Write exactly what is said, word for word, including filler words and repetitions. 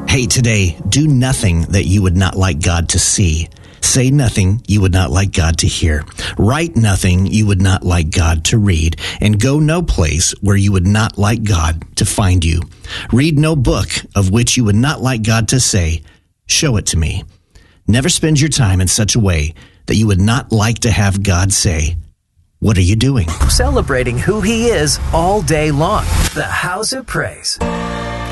Hey, today, do nothing that you would not like God to see. Say nothing you would not like God to hear. Write nothing you would not like God to read. And go no place where you would not like God to find you. Read no book of which you would not like God to say, "Show it to me." Never spend your time in such a way that you would not like to have God say, "What are you doing?" Celebrating who He is all day long. The House of Praise.